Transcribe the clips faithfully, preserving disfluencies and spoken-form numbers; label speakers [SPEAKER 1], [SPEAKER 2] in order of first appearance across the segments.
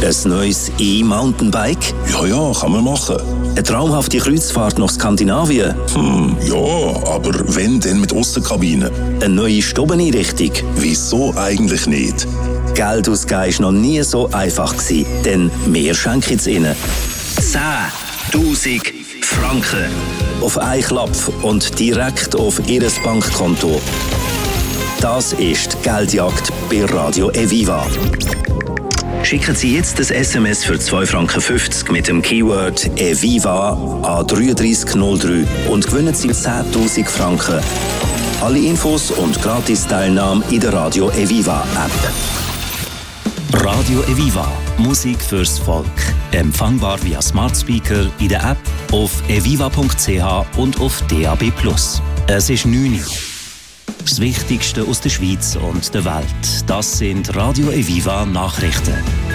[SPEAKER 1] Ein neues E-Mountainbike?
[SPEAKER 2] Ja, ja, kann man machen.
[SPEAKER 1] Eine traumhafte Kreuzfahrt nach Skandinavien?
[SPEAKER 2] Hm, ja, aber wenn, dann mit Aussenkabine.
[SPEAKER 1] Eine neue Stubeneinrichtung?
[SPEAKER 2] Wieso eigentlich nicht?
[SPEAKER 1] Geld ausgeben war noch nie so einfach gewesen, denn wir schenken es Ihnen. zehntausend Franken. Auf einen Klapp und direkt auf Ihr Bankkonto. Das ist die Geldjagd bei Radio Eviva. Schicken Sie jetzt das S M S für zwei Franken fünfzig mit dem Keyword Eviva an drei drei null drei und gewinnen Sie zehntausend Franken. Alle Infos und Gratis-Teilnahme in der Radio Eviva App.
[SPEAKER 3] Radio Eviva. Musik fürs Volk. Empfangbar via Smart Speaker in der App, auf eviva punkt c h und auf D A B plus. Es ist neun Uhr. Das Wichtigste aus der Schweiz und der Welt. Das sind Radio Eviva Nachrichten.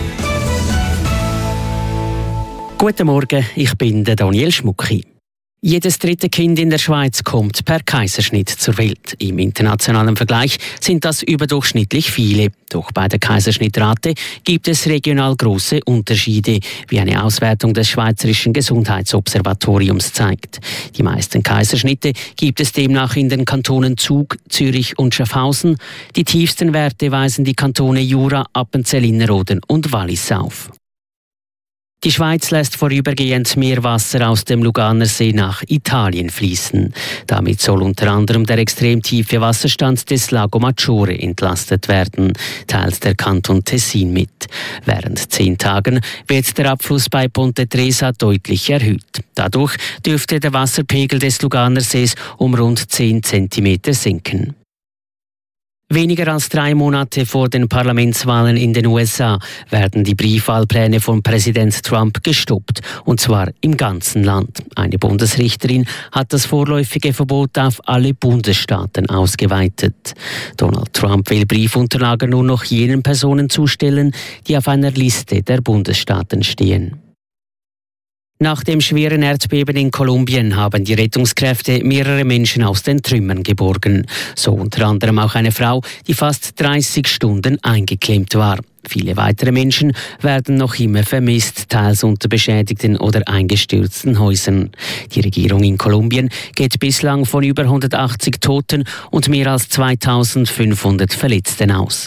[SPEAKER 4] Guten Morgen, ich bin der Daniel Schmucki. Jedes dritte Kind in der Schweiz kommt per Kaiserschnitt zur Welt. Im internationalen Vergleich sind das überdurchschnittlich viele. Doch bei der Kaiserschnittrate gibt es regional große Unterschiede, wie eine Auswertung des Schweizerischen Gesundheitsobservatoriums zeigt. Die meisten Kaiserschnitte gibt es demnach in den Kantonen Zug, Zürich und Schaffhausen. Die tiefsten Werte weisen die Kantone Jura, Appenzell Innerrhoden und Wallis auf. Die Schweiz lässt vorübergehend mehr Wasser aus dem Luganer See nach Italien fließen. Damit soll unter anderem der extrem tiefe Wasserstand des Lago Maggiore entlastet werden, teilt der Kanton Tessin mit. Während zehn Tagen wird der Abfluss bei Ponte Tresa deutlich erhöht. Dadurch dürfte der Wasserpegel des Luganer Sees um rund zehn Zentimeter sinken. Weniger als drei Monate vor den Parlamentswahlen in den U S A werden die Briefwahlpläne von Präsident Trump gestoppt, und zwar im ganzen Land. Eine Bundesrichterin hat das vorläufige Verbot auf alle Bundesstaaten ausgeweitet. Donald Trump will Briefunterlagen nur noch jenen Personen zustellen, die auf einer Liste der Bundesstaaten stehen. Nach dem schweren Erdbeben in Kolumbien haben die Rettungskräfte mehrere Menschen aus den Trümmern geborgen. So unter anderem auch eine Frau, die fast dreißig Stunden eingeklemmt war. Viele weitere Menschen werden noch immer vermisst, teils unter beschädigten oder eingestürzten Häusern. Die Regierung in Kolumbien geht bislang von über hundertachtzig Toten und mehr als zweitausendfünfhundert Verletzten aus.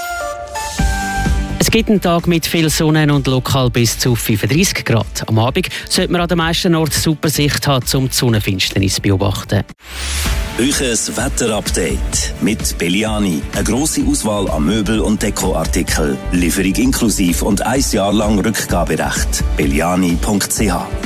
[SPEAKER 4] Es gibt einen Tag mit viel Sonne und lokal bis zu fünfunddreißig Grad. Am Abend sollte man an den meisten Orten super Sicht haben, um die Sonnenfinsternis zu beobachten.
[SPEAKER 1] Euches Wetterupdate mit Belliani. Eine grosse Auswahl an Möbel- und Dekoartikeln. Lieferung inklusiv und ein Jahr lang Rückgaberecht. belliani punkt c h